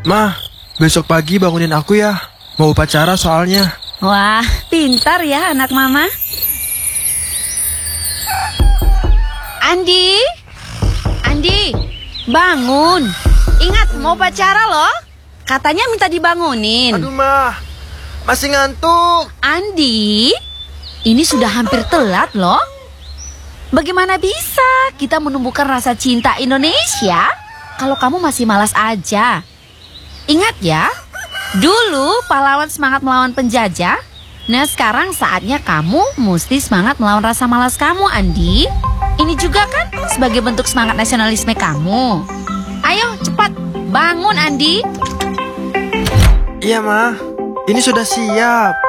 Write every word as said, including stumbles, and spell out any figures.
Ma, besok pagi bangunin aku ya. Mau upacara soalnya. Wah, pintar ya anak mama. Andi, Andi, bangun. Ingat mau upacara loh. Katanya minta dibangunin. Aduh, Ma. Masih ngantuk. Andi, ini sudah hampir telat loh. Bagaimana bisa kita menumbuhkan rasa cinta Indonesia kalau kamu masih malas aja? Ingat ya, dulu pahlawan semangat melawan penjajah. Nah sekarang saatnya kamu mesti semangat melawan rasa malas kamu, Andi. Ini juga kan sebagai bentuk semangat nasionalisme kamu. Ayo cepat, bangun Andi. Iya, Ma. Ini sudah siap.